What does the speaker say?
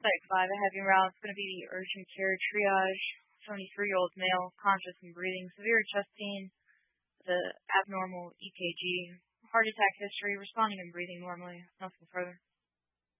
Site 5, a heavy round. It's going to be the urgent care triage. 73-year-old male, conscious and breathing, severe chest pain, the abnormal EKG, heart attack history, responding and breathing normally, nothing further.